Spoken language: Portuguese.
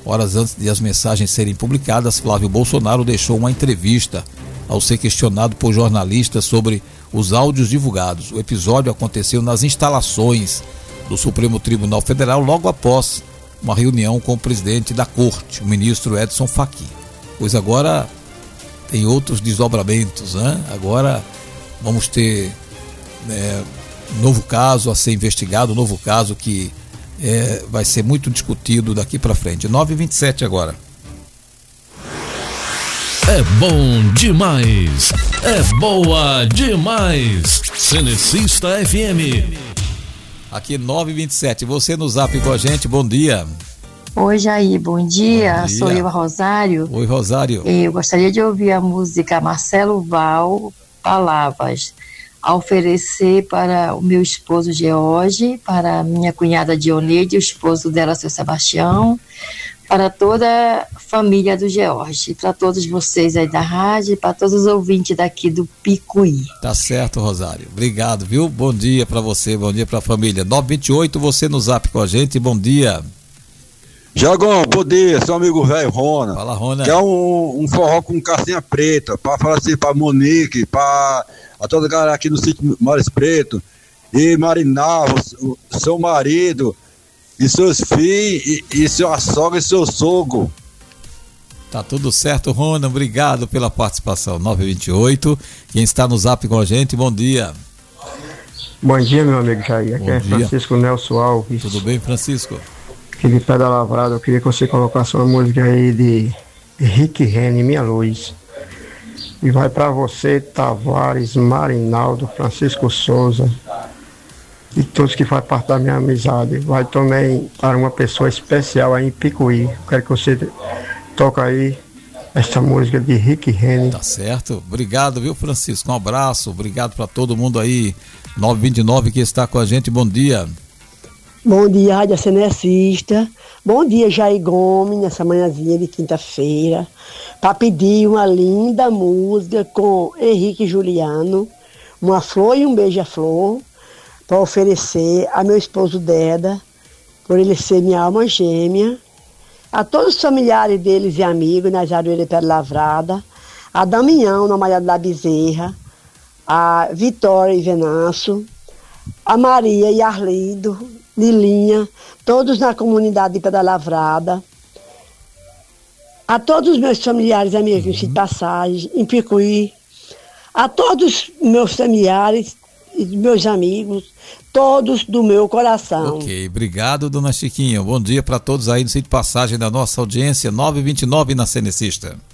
Horas antes de as mensagens serem publicadas, Flávio Bolsonaro deixou uma entrevista ao ser questionado por jornalistas sobre os áudios divulgados. O episódio aconteceu nas instalações do Supremo Tribunal Federal logo após uma reunião com o presidente da Corte, o ministro Edson Fachin. Pois agora tem outros desdobramentos, né? Agora vamos ter novo caso a ser investigado, novo caso que vai ser muito discutido daqui para frente. 9h27 agora. É bom demais, é boa demais. Cenecista FM. Aqui 9h27, você no Zap com a gente, bom dia. Oi, Jair, bom dia. Sou eu, a Rosário. Oi, Rosário. Eu gostaria de ouvir a música Marcelo Val, Palavras, a oferecer para o meu esposo George, para a minha cunhada Dioneide, o esposo dela, seu Sebastião, para toda a família do George, para todos vocês aí da rádio, para todos os ouvintes daqui do Picuí. Tá certo, Rosário. Obrigado, viu? Bom dia para você, bom dia para a família. 9h28, você no Zap com a gente, bom dia. Jagão, bom dia, seu amigo velho Rona. Fala, Rona. Quer um forró com calcinha preta, para falar assim pra Monique, para a toda a galera aqui no sítio Mares Preto, e Marinal, o seu marido, e seus filhos, e sua sogra e seu sogro. Tá tudo certo, Rona, obrigado pela participação. 9h28, quem está no Zap com a gente, bom dia. Bom dia, meu amigo Jair, aqui é Francisco Nelson Alves. Tudo bem, Francisco? Aqui de Pé da Lavrada, eu queria que você colocasse uma música aí de Rick Rene, Minha Luz. E vai para você, Tavares, Marinaldo, Francisco Souza e todos que fazem parte da minha amizade. Vai também para uma pessoa especial aí em Picuí. Quero que você toque aí esta música de Rick Rene. Tá certo, obrigado, viu, Francisco? Um abraço, obrigado para todo mundo aí. 9h29 que está com a gente, bom dia. Bom dia, Rádio Cenecista. Bom dia, Jair Gomes, nessa manhãzinha de quinta-feira, para pedir uma linda música com Henrique Juliano, Uma Flor e um Beija-Flor, para oferecer a meu esposo Deda, por ele ser minha alma gêmea, a todos os familiares deles e amigos, nas Arueiras Pé Lavrada, a Damião, na Malhada da Bezerra, a Vitória e Venâncio, a Maria e Arlindo, Lilinha, todos na comunidade de Pé da Lavrada, a todos os meus familiares e amigos de passagem, em Picuí, a todos os meus familiares e meus amigos, todos do meu coração. Ok, obrigado, dona Chiquinha. Bom dia para todos aí no sítio Passagem da nossa audiência, 9h29 na Cenecista.